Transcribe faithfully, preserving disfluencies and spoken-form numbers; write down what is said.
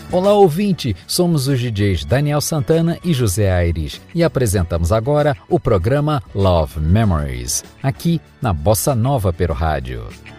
Olá, ouvinte! Somos os D Js Daniel Santana e José Aires e apresentamos agora o programa Love Memories, aqui na Bossa Nova pelo rádio.